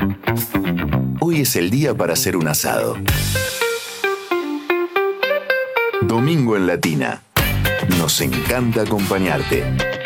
Hoy es el día para hacer un asado. Domingo en Latina. Nos encanta acompañarte.